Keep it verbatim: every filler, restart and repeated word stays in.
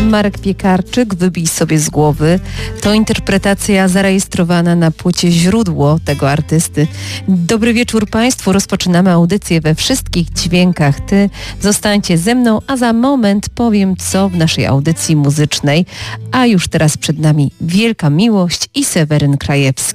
Marek Piekarczyk, Wybij sobie z głowy. To interpretacja zarejestrowana na płycie Źródło tego artysty. Dobry wieczór Państwu. Rozpoczynamy audycję we wszystkich dźwiękach. Ty zostańcie ze mną, a za moment powiem co w naszej audycji muzycznej. A już teraz przed nami Wielka Miłość i Seweryn Krajewski.